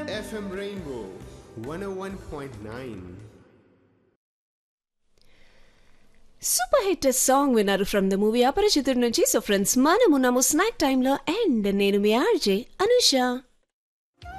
FM Rainbow 101.9. Super hit song విన్నారు from the movie అపరిచితుడి నుంచి. So friends, మనమున్నాము snack టైంలో and నేను మీ ఆర్జే అనుష.